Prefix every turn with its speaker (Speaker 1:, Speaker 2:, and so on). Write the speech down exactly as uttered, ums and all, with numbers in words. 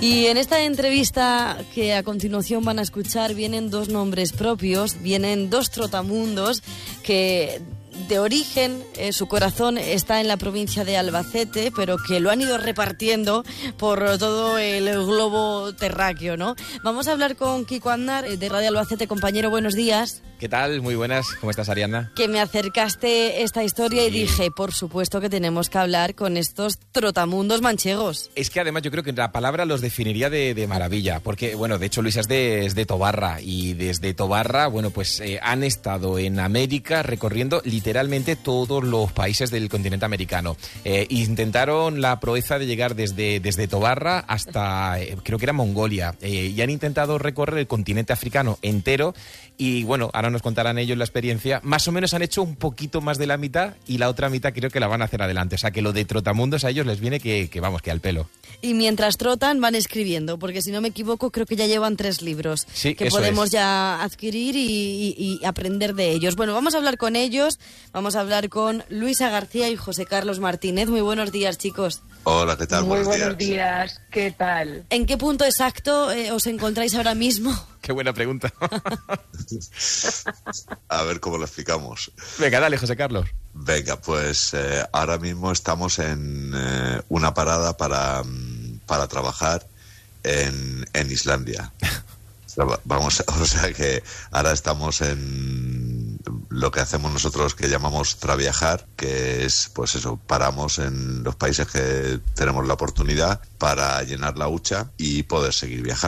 Speaker 1: Y en esta entrevista que a continuación van a escuchar vienen dos nombres propios, vienen dos trotamundos que de origen eh, su corazón está en la provincia de Albacete, pero que lo han ido repartiendo por todo el globo terráqueo, ¿no? Vamos a hablar con Kiko Aznar de Radio Albacete. Compañero, buenos días.
Speaker 2: ¿Qué tal? Muy buenas. ¿Cómo estás, Ariadna?
Speaker 1: Que me acercaste esta historia sí. Y dije, por supuesto que tenemos que hablar con estos trotamundos manchegos.
Speaker 2: Es que además yo creo que la palabra los definiría de, de maravilla, porque, bueno, de hecho Luisa es de, es de Tobarra, y desde Tobarra, bueno, pues eh, han estado en América recorriendo literalmente todos los países del continente americano. Eh, intentaron la proeza de llegar desde, desde Tobarra hasta, eh, creo que era Mongolia, eh, y han intentado recorrer el continente africano entero, y bueno, ahora nos contarán ellos la experiencia. Más o menos han hecho un poquito más de la mitad, y la otra mitad creo que la van a hacer adelante. O sea, que lo de trotamundos a ellos les viene que, que vamos, que al pelo.
Speaker 1: Y mientras trotan van escribiendo, porque si no me equivoco creo que ya llevan tres libros
Speaker 2: sí,
Speaker 1: que podemos
Speaker 2: es.
Speaker 1: ya adquirir y, y, y aprender de ellos. Bueno, vamos a hablar con ellos, vamos a hablar con Luisa García y José Carlos Martínez. Muy buenos días, chicos.
Speaker 3: Hola, ¿qué tal?
Speaker 4: Muy
Speaker 3: buenos,
Speaker 4: buenos días. días, ¿qué tal?
Speaker 1: ¿En qué punto exacto eh, os encontráis ahora mismo?
Speaker 2: Qué buena pregunta.
Speaker 3: A ver cómo lo explicamos.
Speaker 2: Venga, dale, José Carlos.
Speaker 3: Venga, pues eh, ahora mismo estamos en eh, una parada para, para trabajar en, en Islandia. Vamos, o sea que ahora estamos en lo que hacemos nosotros que llamamos traviajar, que es, pues eso, paramos en los países que tenemos la oportunidad para llenar la hucha y poder seguir viajando.